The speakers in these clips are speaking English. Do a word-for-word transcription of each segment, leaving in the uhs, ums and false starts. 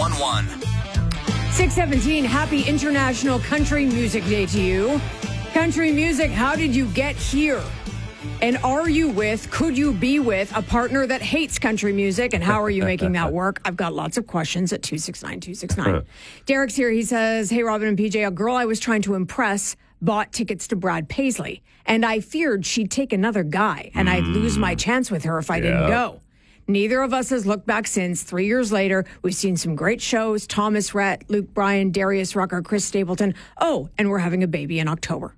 one one. six seventeen, happy International Country Music Day to you. Country music, how did you get here? And are you with, could you be with a partner that hates country music? And how are you making that work? I've got lots of questions at two six nine, two six nine. Derek's here. He says, hey, Robin and P J, a girl I was trying to impress bought tickets to Brad Paisley. And I feared she'd take another guy and I'd lose my chance with her if I Yeah. didn't go. Neither of us has looked back since. Three years later, we've seen some great shows. Thomas Rhett, Luke Bryan, Darius Rucker, Chris Stapleton. Oh, and we're having a baby in October.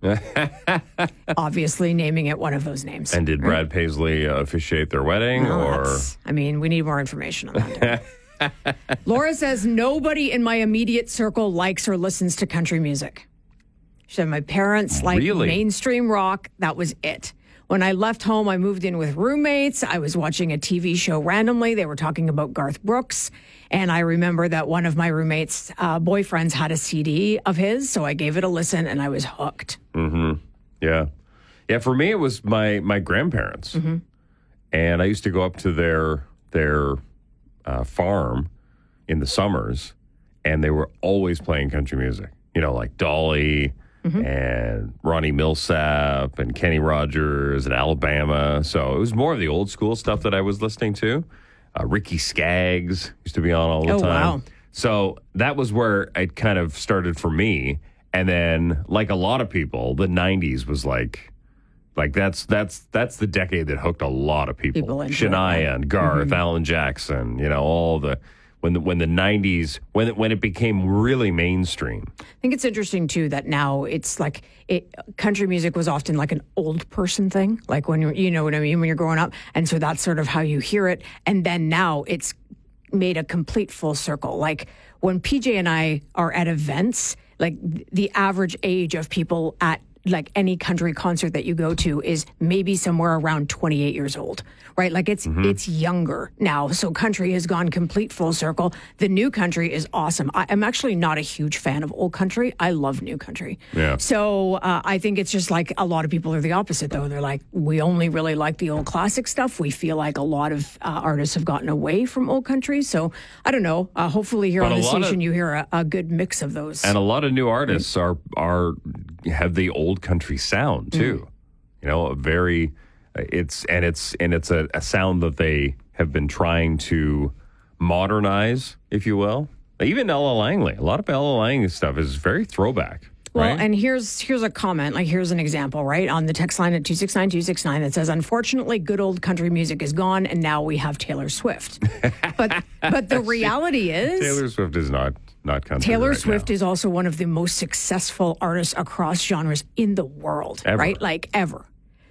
Obviously naming it one of those names. And did Brad Paisley uh, officiate their wedding? No, or that's- I mean, we need more information on that. Laura says, nobody in my immediate circle likes or listens to country music. She said, my parents like Really? mainstream rock. That was it. When I left home, I moved in with roommates. I was watching a T V show randomly. They were talking about Garth Brooks. And I remember that one of my roommates' uh, boyfriends had a C D of his. So I gave it a listen and I was hooked. Mm-hmm. Yeah. Yeah, for me, it was my, my grandparents. Mm-hmm. And I used to go up to their, their uh, farm in the summers, and they were always playing country music. You know, like Dolly... Mm-hmm. and Ronnie Millsap and Kenny Rogers and Alabama. So it was more of the old school stuff that I was listening to. Uh, Ricky Skaggs used to be on all the Oh, time. wow. So that was where it kind of started for me. And then, like a lot of people, the nineties was like, like that's that's that's the decade that hooked a lot of people. People into Shania it, and Garth, Mm-hmm. Alan Jackson, you know, all the when the when the nineties when it, when it became really mainstream. I think it's interesting, too, that now it's like it, country music was often like an old person thing, like when you're, you know what I mean, when you're growing up. And so that's sort of how you hear it. And then now it's made a complete full circle. Like when P J and I are at events, like the average age of people at like any country concert that you go to is maybe somewhere around twenty-eight years old, right? Like it's Mm-hmm. it's younger now. So country has gone complete full circle. The new country is awesome. I, I'm actually not a huge fan of old country. I love new country. Yeah. So uh, I think it's just like a lot of people are the opposite, though. They're like, we only really like the old classic stuff. We feel like a lot of uh, artists have gotten away from old country. So I don't know. Uh, hopefully here But on a the lot of- station you hear a, a good mix of those. And a lot of new artists are are have the old country sound too. You know, a very it's and it's and it's a, a sound that they have been trying to modernize, if you will. Even Ella Langley, a lot of Ella Langley stuff is very throwback. Well, right? and here's here's a comment, like here's an example, right? On the text line at two six nine two six nine that says, unfortunately, good old country music is gone, and now we have Taylor Swift. But but the reality is Taylor Swift is not not country. Taylor right Swift now. is also one of the most successful artists across genres in the world, Ever. right? Like ever.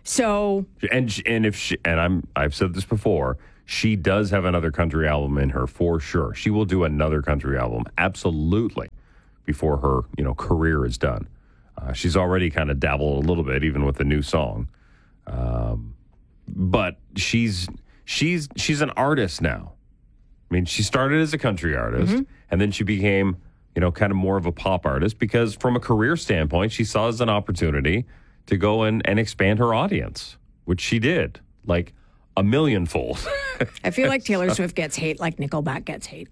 So And she- and if she, and I'm I've said this before, she does have another country album in her for sure. She will do another country album absolutely before her, you know, career is done. Uh, she's already kind of dabbled a little bit, even with the new song. Um, but she's she's she's an artist now. I mean, she started as a country artist, Mm-hmm. and then she became, you know, kind of more of a pop artist because from a career standpoint, she saw it as an opportunity to go and, and expand her audience, which she did, like a millionfold. I feel like Taylor Swift gets hate like Nickelback gets hate.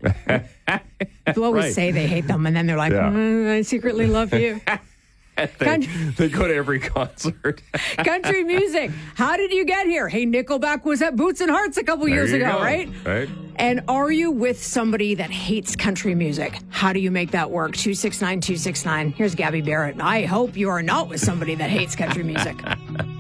People always Right. say they hate them, and then they're like, Yeah. mm, I secretly love you. they, Country- they go to every concert. Country music. How did you get here? Hey, Nickelback was at Boots and Hearts a couple years There you ago, go, right? Right. And are you with somebody that hates country music? How do you make that work? two six nine two six nine. Here's Gabby Barrett. I hope you are not with somebody that hates country music.